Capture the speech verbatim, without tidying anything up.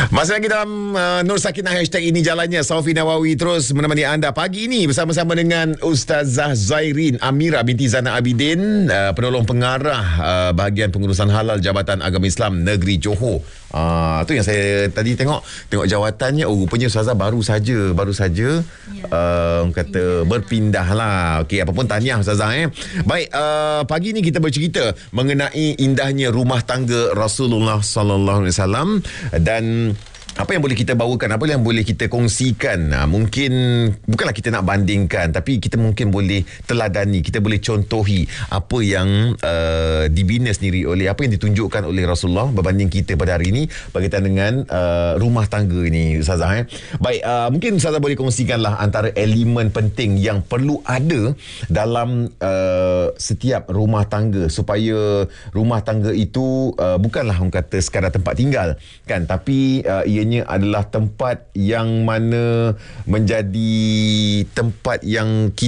Masih lagi dalam uh, Nur Sakinah hashtag ini jalannya. Saufi Nawawi terus menemani anda pagi ini bersama-sama dengan Ustazah Zairin Amira binti Zana Abidin, uh, penolong pengarah uh, bahagian pengurusan halal Jabatan Agama Islam Negeri Johor. Ah, uh, tu yang saya tadi tengok tengok jawatannya. Oh, rupanya Ustazah baru saja baru saja ya. uh, kata ya. berpindah lah. Okey, apa pun tahniah Ustazah eh. Baik, uh, pagi ni kita bercerita mengenai indahnya rumah tangga Rasulullah sallallahu alaihi wasallam dan apa yang boleh kita bawakan, apa yang boleh kita kongsikan. Nah, mungkin bukanlah kita nak bandingkan, tapi kita mungkin boleh teladani, kita boleh contohi apa yang uh, dibina sendiri oleh, apa yang ditunjukkan oleh Rasulullah berbanding kita pada hari ini berkaitan dengan uh, rumah tangga ini, Ustazah eh. Baik, uh, mungkin Ustazah boleh kongsikanlah antara elemen penting yang perlu ada dalam uh, setiap rumah tangga supaya rumah tangga itu uh, bukanlah orang kata sekadar tempat tinggal kan, tapi uh, ia adalah tempat yang mana menjadi tempat yang kita